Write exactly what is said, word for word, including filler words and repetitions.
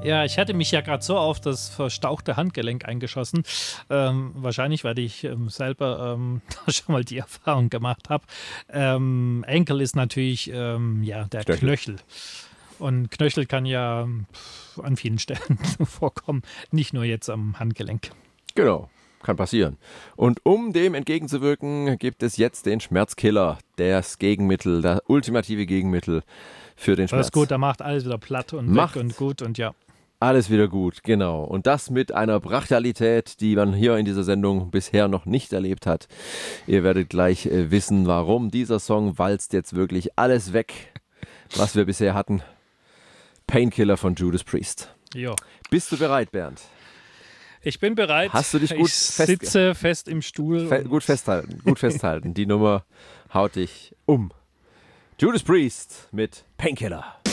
Ja, ich hatte mich ja gerade so auf das verstauchte Handgelenk eingeschossen. Ähm, wahrscheinlich, weil ich ähm, selber ähm, schon mal die Erfahrung gemacht habe. Ähm, Enkel ist natürlich ähm, ja, der Knöchel. Knöchel. Und Knöchel kann ja pff, an vielen Stellen vorkommen, nicht nur jetzt am Handgelenk. Genau, kann passieren. Und um dem entgegenzuwirken, gibt es jetzt den Schmerzkiller, das Gegenmittel, das ultimative Gegenmittel für den Das Schmerz. ist gut, da macht alles wieder platt und Macht weg und gut und ja. alles wieder gut, genau. Und das mit einer Brachialität, die man hier in dieser Sendung bisher noch nicht erlebt hat. Ihr werdet gleich äh, wissen, warum dieser Song walzt jetzt wirklich alles weg, was wir bisher hatten. Painkiller von Judas Priest. Jo. Bist du bereit, Bernd? Ich bin bereit. Hast du dich gut ich fest- sitze fest im Stuhl. Fe- und- gut festhalten, gut festhalten. Die Nummer haut dich um. Judas Priest mit Painkiller.